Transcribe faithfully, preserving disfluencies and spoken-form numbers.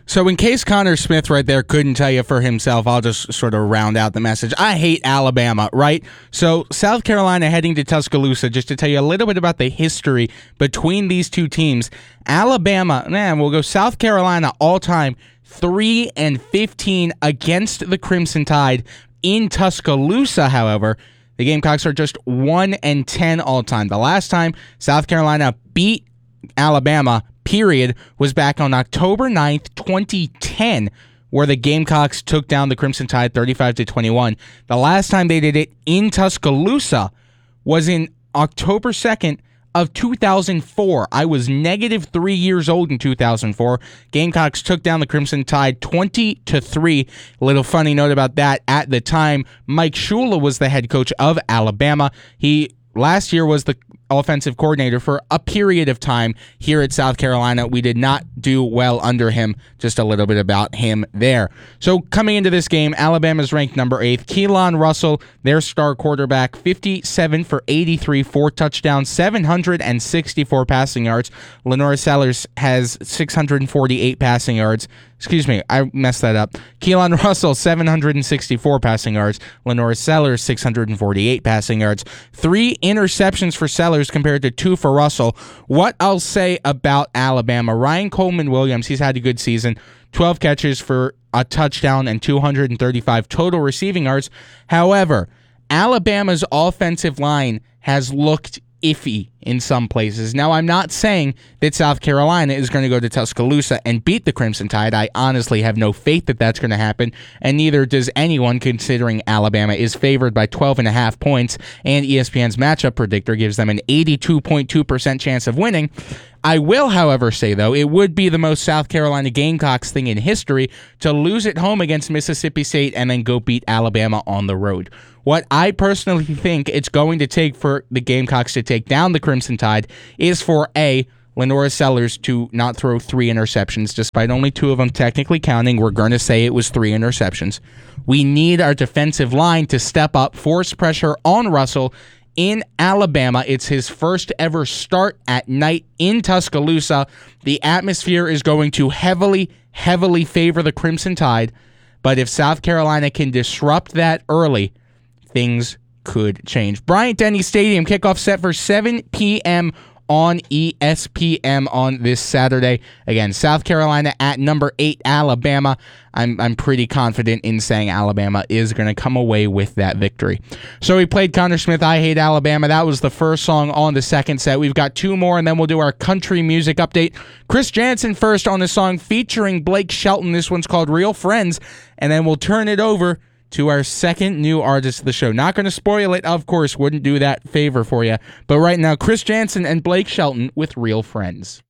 So in case Connor Smith right there couldn't tell you for himself, I'll just sort of round out the message. I hate Alabama, right? So South Carolina heading to Tuscaloosa, just to tell you a little bit about the history between these two teams. Alabama, man, we'll go South Carolina all-time three and fifteen against the Crimson Tide. In Tuscaloosa, however, the Gamecocks are just one and ten all-time. The last time South Carolina beat Alabama, period, was back on October ninth, twenty ten, where the Gamecocks took down the Crimson Tide thirty-five to twenty-one. The last time they did it in Tuscaloosa was in October second of two thousand four. I was negative three years old in two thousand four. Gamecocks took down the Crimson Tide twenty to three. A little funny note about that. At the time, Mike Shula was the head coach of Alabama. He last year was the offensive coordinator for a period of time here at South Carolina. We did not do well under him. Just a little bit about him there. So coming into this game, Alabama's ranked number eight. Keelan Russell, their star quarterback, fifty-seven for eighty-three, four touchdowns, seven hundred sixty-four passing yards. Lenora Sellers has six hundred forty-eight passing yards. Excuse me, I messed that up. Keelan Russell, seven hundred sixty-four passing yards. Lenora Sellers, six hundred forty-eight passing yards. Three interceptions for Sellers compared to two for Russell. What I'll say about Alabama, Ryan Coleman Williams, he's had a good season. twelve catches for a touchdown and two hundred thirty-five total receiving yards. However, Alabama's offensive line has looked iffy in some places. Now, I'm not saying that South Carolina is going to go to Tuscaloosa and beat the Crimson Tide. I honestly have no faith that that's going to happen, and neither does anyone, considering Alabama is favored by twelve and a half points, and E S P N's matchup predictor gives them an eighty-two point two percent chance of winning. I will, however, say, though, it would be the most South Carolina Gamecocks thing in history to lose at home against Mississippi State and then go beat Alabama on the road. What I personally think it's going to take for the Gamecocks to take down the Crimson Tide is for A, Lenora Sellers to not throw three interceptions, despite only two of them technically counting. We're going to say it was three interceptions. We need our defensive line to step up, force pressure on Russell in Alabama. It's his first ever start at night in Tuscaloosa. The atmosphere is going to heavily, heavily favor the Crimson Tide, but if South Carolina can disrupt that early, things could change. Bryant-Denny Stadium kickoff set for seven p.m. on E S P N on this Saturday. Again, South Carolina at number eight, Alabama. I'm I'm pretty confident in saying Alabama is going to come away with that victory. So we played Connor Smith, I Hate Alabama. That was the first song on the second set. We've got two more, and then we'll do our country music update. Chris Jansen first on the song featuring Blake Shelton. This one's called Real Friends, and then we'll turn it over to our second new artist of the show. Not going to spoil it, of course, wouldn't do that favor for you. But right now, Chris Jansen and Blake Shelton with Real Friends.